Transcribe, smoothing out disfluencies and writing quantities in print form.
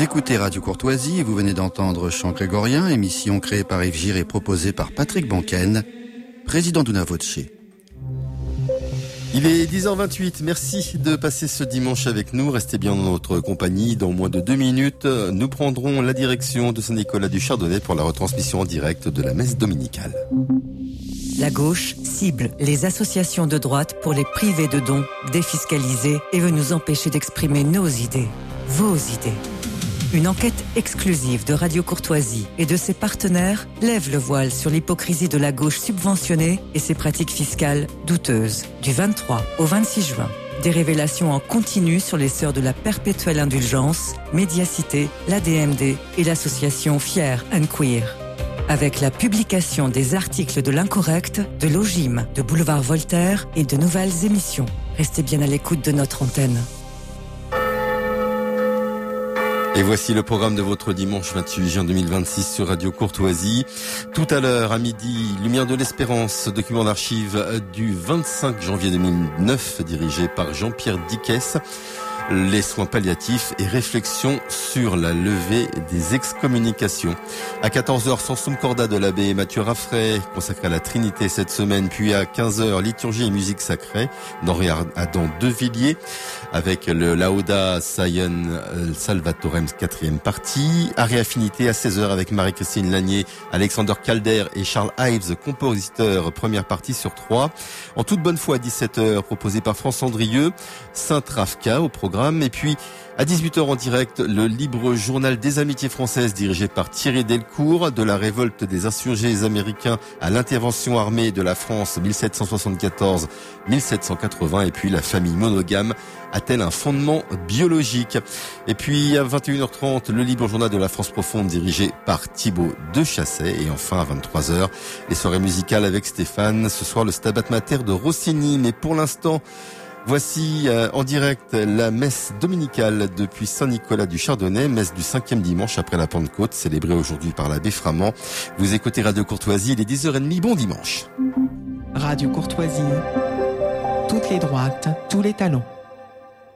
Vous écoutez Radio Courtoisie et vous venez d'entendre Chant grégorien, émission créée par Yves Gir et proposée par Patrick Banquen, président d'Una Voce. Il est 10h28, merci de passer ce dimanche avec nous. Restez bien dans notre compagnie. Dans moins de 2 minutes, nous prendrons la direction de Saint-Nicolas du Chardonnay pour la retransmission en direct de la messe dominicale. La gauche cible les associations de droite pour les priver de dons, défiscaliser et veut nous empêcher d'exprimer nos idées, vos idées. Une enquête exclusive de Radio Courtoisie et de ses partenaires lève le voile sur l'hypocrisie de la gauche subventionnée et ses pratiques fiscales douteuses. Du 23 au 26 juin, des révélations en continu sur les sœurs de la perpétuelle indulgence, Médiacité, l'ADMD et l'association Fier and Queer. Avec la publication des articles de l'Incorrect, de l'Ogime, de Boulevard Voltaire et de nouvelles émissions. Restez bien à l'écoute de notre antenne. Et voici le programme de votre dimanche 28 juin 2026 sur Radio Courtoisie. Tout à l'heure, à midi, Lumière de l'Espérance, document d'archives du 25 janvier 2009, dirigé par Jean-Pierre Dickès. Les soins palliatifs et réflexion sur la levée des excommunications. À 14h, Sansum Corda de l'abbé Mathieu Raffray, consacré à la Trinité cette semaine. Puis à 15h, liturgie et musique sacrée d'Henri Adam de Villiers, avec le Lauda Sion Salvatorem 4e partie. Arrêt Affinité à 16h avec Marie-Christine Lanier, Alexander Calder et Charles Ives, compositeur, première partie sur 3. En toute bonne foi à 17h, proposé par France Andrieux, Sainte Rafka au programme. Et puis, à 18h en direct, le libre journal des amitiés françaises dirigé par Thierry Delcourt, de la révolte des insurgés américains à l'intervention armée de la France 1774-1780. Et puis, la famille monogame a-t-elle un fondement biologique? Et puis, à 21h30, le libre journal de la France profonde dirigé par Thibaut de Chasset. Et enfin, à 23h, les soirées musicales avec Stéphane. Ce soir, le Stabat Mater de Rossini. Mais pour l'instant, voici en direct la messe dominicale depuis Saint-Nicolas du Chardonnay, messe du 5e dimanche après la Pentecôte, célébrée aujourd'hui par l'abbé Framand. Vous écoutez Radio Courtoisie, il est 10h30, bon dimanche. Radio Courtoisie, toutes les droites, tous les talents.